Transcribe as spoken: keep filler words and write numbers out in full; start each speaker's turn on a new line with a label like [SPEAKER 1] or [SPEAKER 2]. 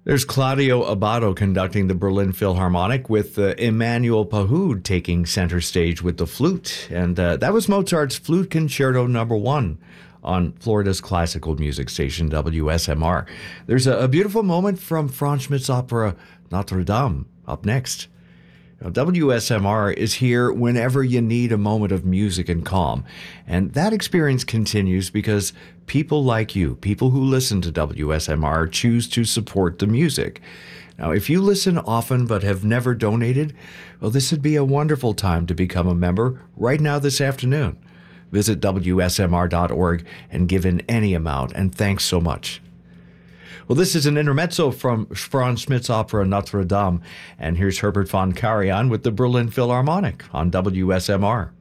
[SPEAKER 1] There's Claudio Abbado conducting the Berlin Philharmonic with uh, Emmanuel Pahud taking center stage with the flute. And uh, that was Mozart's Flute Concerto number one on Florida's classical music station, W S M R. There's a, a beautiful moment from Franz Schmidt's opera Notre Dame up next. Now, W S M R is here whenever you need a moment of music and calm. And that experience continues because people like you, people who listen to W S M R, choose to support the music. Now, if you listen often but have never donated, well, this would be a wonderful time to become a member right now this afternoon. Visit W S M R dot org and give in any amount, and thanks so much. Well, this is an intermezzo from Franz Schmidt's opera Notre Dame, and here's Herbert von Karajan with the Berlin Philharmonic on W S M R.